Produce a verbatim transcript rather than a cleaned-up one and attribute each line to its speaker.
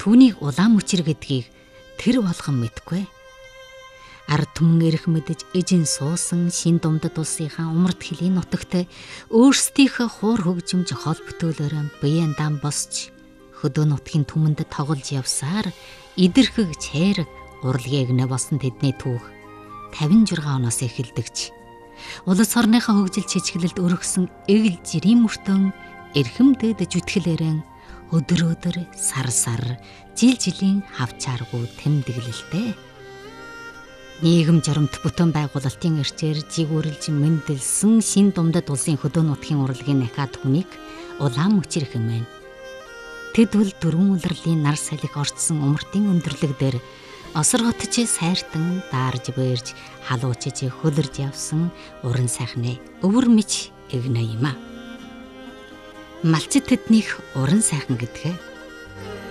Speaker 1: түүнийг улаан мөчир гэдгийг тэр болгон мэдгүй. Ард түмэн эрх мэдэж эжин суусан шин думдад улсынхаа умард хөлийн нутагт өөрсдийнхөө хуур хөгжимж хол бүтөөлөөр биеэн дан босч хөдөө нутгийн түмэнд тоглож явсаар идэрхэг чээр урлагийг нэ босон тэдний түүх тавин жургаан оноос эхэлдэгч. Улс орныхоо хөгжил чичгэлэлд өргөсөн эгэл жирийн мөртөн эрхэмдэд жүтгэлээрэн өдөр өдөр сар сар жил жилийн хавчааргүй тэмдэглэлтэй. Нийгэм журамт бүтэн байгуулалтын эрчээр жигүүрлж мэндэлсэн шин думдад улсын хөдөө нутгийн урлагийн нахад хүнийг улаан мөчир хэмээн. Тэдвэл дөрвөн улирлын нар салхи орцсон умартын өндөрлөг дээр осорготч сайртан даарж бэрж халуучж хөлөрж явсан уран сайхны өвөр мич эгнэ юм а. Малчид тэднийх уран сайхан гэдгээ